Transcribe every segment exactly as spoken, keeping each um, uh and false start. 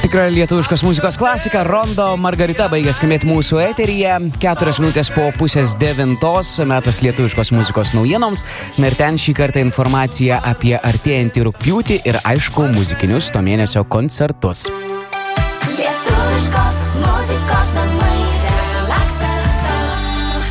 Tikra lietuviškos muzikos klasika. Rondo Margarita baigė skambėti mūsų eteryje. Keturias minutės po pusės devintos. Metas lietuviškos muzikos naujienoms. Na ir ten šį kartą informacija apie artėjantį rugpjūtį ir aišku muzikinius to mėnesio koncertus. Lietuviškos muzikos namai Relax F M.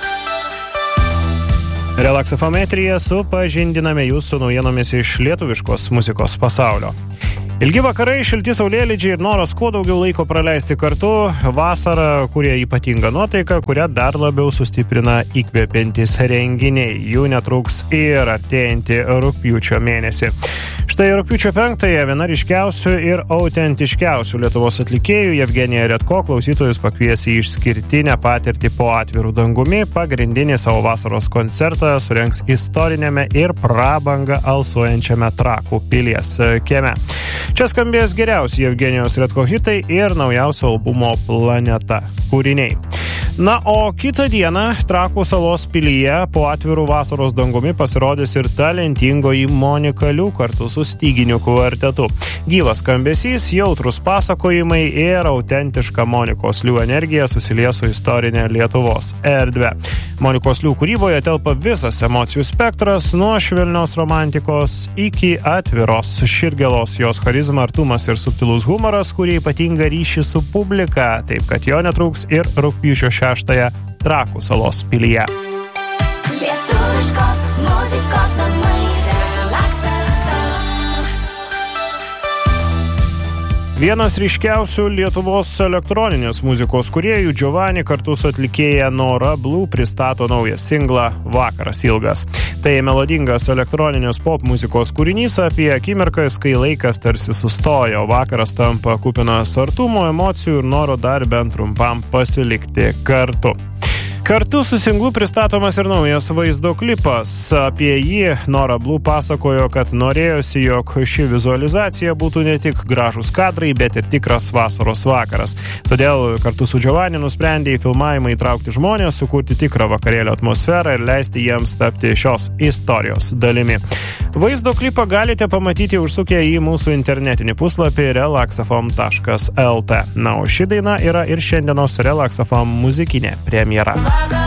Relax F M eteryje supažindiname jūsų naujienomis iš lietuviškos muzikos pasaulio. Ilgi vakarai, šilti saulėlydžiai ir noras kuo daugiau laiko praleisti kartu. Vasara, kurie ypatinga nuotaika, kurią dar labiau sustiprina įkvepiantys renginiai. Jų netruks ir artėjantį rugpjūčio mėnesį. Štai rugpjūčio penktąją viena ryškiausių ir autentiškiausių Lietuvos atlikėjų Jevgenija Redko klausytojus pakvies į išskirtinę patirtį po atvirų dangumi. Pagrindinį savo vasaros koncertą surengs istorinėme ir prabangą alsuojančiame Trakų pilies kieme. Čia skambės geriausi Jevgenijos Redko hitai ir naujausio albumo Planeta kūriniai. Na, o kitą dieną Trakų salos pilyje po atvirų vasaros dangumi pasirodys ir talentingoji Monika Liu kartu su styginių kvartetu. Gyvas skambesys, jautrus pasakojimai ir autentiška Monikos Liu energija susilies su istorinė Lietuvos erdve. Monikos Liu kūryboje telpa visas emocijų spektras, nuo švelnios romantikos iki atviros širgelos, jos charizma, artumas ir subtilus humoras, kurie ypatinga ryšį su publika, taip kad jo netruks ir rugpjūčio šeštąją Trakų salos pilyje. Lietuviškos muzikos namai Relax F M. Vienas ryškiausių Lietuvos elektroninės muzikos kūrėjų Giovanni kartu su atlikėja Nora Blue pristato naują singlą Vakaras ilgas. Tai melodingas elektroninės pop muzikos kūrinys apie akimirkas, kai laikas tarsi sustoja, o vakaras tampa kupinas artumo, emocijų ir noro dar bent trumpam pasilikti kartu. Kartu su singlu pristatomas ir naujas vaizdo klipas. Apie jį Nora Blue pasakojo, kad norėjosi, jog ši vizualizacija būtų ne tik gražūs kadrai, bet ir tikras vasaros vakaras. Todėl kartu su Giovanni nusprendė į filmavimą įtraukti žmonės, sukurti tikrą vakarėlio atmosferą ir leisti jiems tapti šios istorijos dalimi. Vaizdo klipą galite pamatyti užsukę į mūsų internetinį puslapį relax f m taškas l t. Na, o ši daina yra ir šiandienos Relax F M muzikinė premjera.